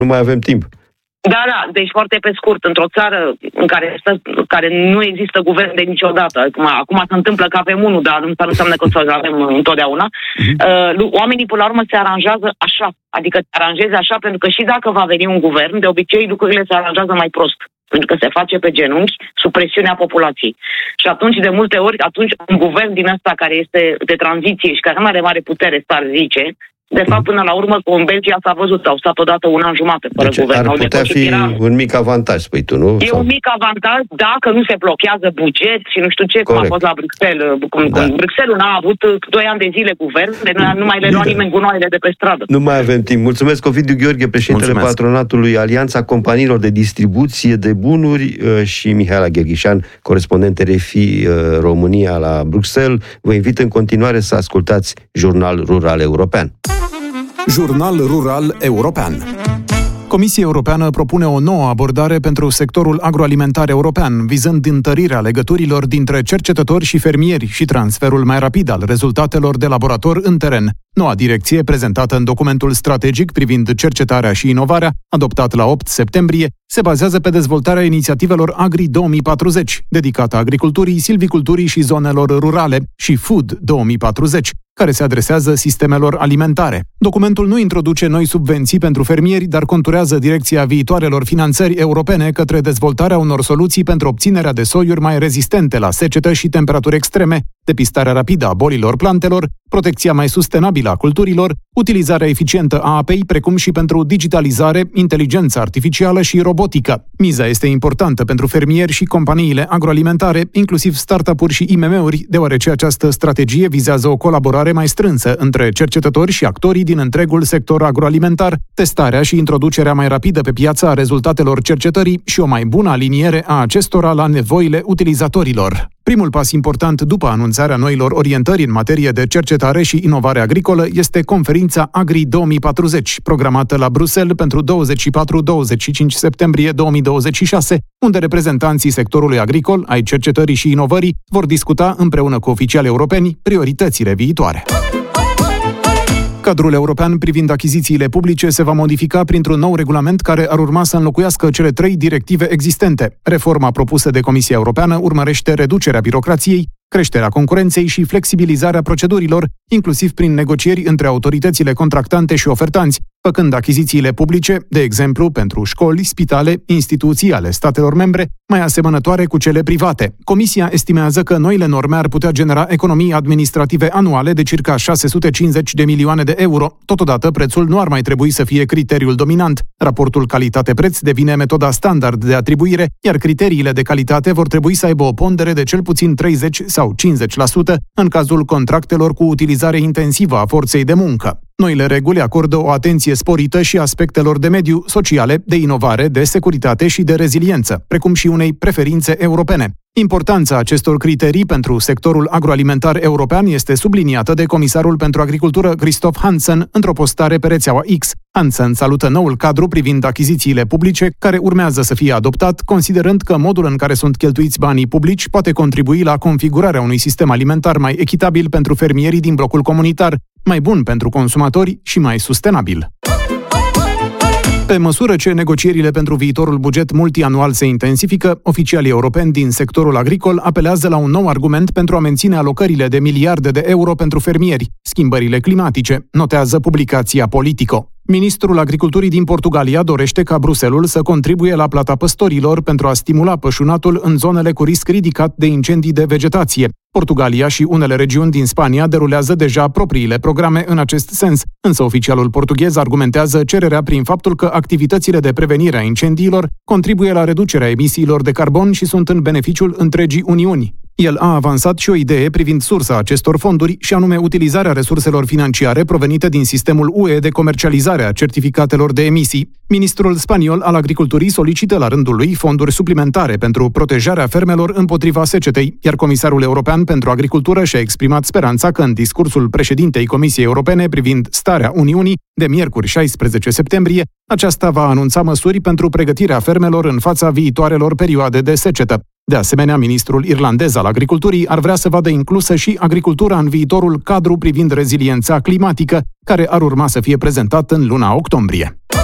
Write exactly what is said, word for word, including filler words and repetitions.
nu mai avem timp. Da, da, deci foarte pe scurt, într-o țară în care, stă, care nu există guvern de niciodată, acum, acum se întâmplă că avem unul, dar nu înseamnă că o să avem întotdeauna, uh-huh. uh, oamenii până la urmă se aranjează așa, adică se aranjeze așa, pentru că și dacă va veni un guvern, de obicei lucrurile se aranjează mai prost, pentru că se face pe genunchi sub presiunea populației. Și atunci, de multe ori, atunci un guvern din ăsta care este de tranziție și care nu are mare putere, s-ar zice, de fapt, până la urmă, cu în Belgia s-a văzut, au stat odată un an jumate fără deci guvern. ar putea fi era... un mic avantaj, spui tu, nu? E Sau... un mic avantaj dacă nu se blochează buget și nu știu ce, Corect. cum a fost la Bruxelles. Cum, da. Bruxelles n-a avut doi ani de zile guvern, de nu mai le lua nimeni gunoaiele de pe stradă. Nu mai avem timp. Mulțumesc, Ovidiu Gheorghe, președintele Mulțumesc. Patronatului Alianța Companiilor de Distribuție de Bunuri și Mihaela Gherghișan, corespondent R F I România la Bruxelles. Vă invit în continuare să ascultați Jurnal Rural European. Jurnal Rural European. Comisia Europeană propune o nouă abordare pentru sectorul agroalimentar european, vizând întărirea legăturilor dintre cercetători și fermieri și transferul mai rapid al rezultatelor de laborator în teren. Noua direcție, prezentată în documentul strategic privind cercetarea și inovarea, adoptat la opt septembrie, se bazează pe dezvoltarea inițiativelor Agri două mii patruzeci, dedicată agriculturii, silviculturii și zonelor rurale, și Food două mii patruzeci, care se adresează sistemelor alimentare. Documentul nu introduce noi subvenții pentru fermieri, dar conturează direcția viitoarelor finanțări europene către dezvoltarea unor soluții pentru obținerea de soiuri mai rezistente la secetă și temperaturi extreme, depistarea rapidă a bolilor plantelor, protecția mai sustenabilă a culturilor, utilizarea eficientă a apei, precum și pentru digitalizare, inteligență artificială și robotică. Miza este importantă pentru fermieri și companiile agroalimentare, inclusiv startup-uri și I M M-uri, deoarece această strategie vizează o colaborare mai strânsă între cercetători și actorii din întregul sector agroalimentar, testarea și introducerea mai rapidă pe piață a rezultatelor cercetării și o mai bună aliniere a acestora la nevoile utilizatorilor. Primul pas important după anunțarea noilor orientări în materie de cercetare și inovare agricolă este conferința Agri două mii patruzeci, programată la Bruxelles pentru douăzeci și patru douăzeci și cinci septembrie două mii douăzeci și șase, unde reprezentanții sectorului agricol, ai cercetării și inovării vor discuta împreună cu oficiali europeni prioritățile viitoare. Cadrul european privind achizițiile publice se va modifica printr-un nou regulament care ar urma să înlocuiască cele trei directive existente. Reforma propusă de Comisia Europeană urmărește reducerea birocrației, creșterea concurenței și flexibilizarea procedurilor, inclusiv prin negocieri între autoritățile contractante și ofertanți, făcând achizițiile publice, de exemplu, pentru școli, spitale, instituții ale statelor membre, mai asemănătoare cu cele private. Comisia estimează că noile norme ar putea genera economii administrative anuale de circa șase sute cincizeci de milioane de euro. Totodată, prețul nu ar mai trebui să fie criteriul dominant. Raportul calitate-preț devine metoda standard de atribuire, iar criteriile de calitate vor trebui să aibă o pondere de cel puțin treizeci sau cincizeci la sută în cazul contractelor cu utilizare intensivă a forței de muncă. Noile reguli acordă o atenție sporită și aspectelor de mediu, sociale, de inovare, de securitate și de reziliență, precum și unei preferințe europene. Importanța acestor criterii pentru sectorul agroalimentar european este subliniată de comisarul pentru agricultură Christoph Hansen într-o postare pe rețeaua X. Hansen salută noul cadru privind achizițiile publice care urmează să fie adoptat, considerând că modul în care sunt cheltuiți banii publici poate contribui la configurarea unui sistem alimentar mai echitabil pentru fermierii din blocul comunitar, mai bun pentru consumatori și mai sustenabil. Pe măsură ce negocierile pentru viitorul buget multianual se intensifică, oficialii europeni din sectorul agricol apelează la un nou argument pentru a menține alocările de miliarde de euro pentru fermieri, schimbările climatice, notează publicația Politico. Ministrul Agriculturii din Portugalia dorește ca Bruxelles să contribuie la plata păstorilor pentru a stimula pășunatul în zonele cu risc ridicat de incendii de vegetație. Portugalia și unele regiuni din Spania derulează deja propriile programe în acest sens, însă oficialul portughez argumentează cererea prin faptul că activitățile de prevenire a incendiilor contribuie la reducerea emisiilor de carbon și sunt în beneficiul întregii Uniuni. El a avansat și o idee privind sursa acestor fonduri, și anume utilizarea resurselor financiare provenite din sistemul U E de comercializare a certificatelor de emisii. Ministrul spaniol al agriculturii solicită la rândul lui fonduri suplimentare pentru protejarea fermelor împotriva secetei, iar comisarul european pentru agricultură și-a exprimat speranța că în discursul președintei Comisiei Europene privind starea Uniunii, de miercuri șaisprezece septembrie, aceasta va anunța măsuri pentru pregătirea fermelor în fața viitoarelor perioade de secetă. De asemenea, ministrul irlandez al agriculturii ar vrea să vadă inclusă și agricultura în viitorul cadru privind reziliența climatică, care ar urma să fie prezentat în luna octombrie.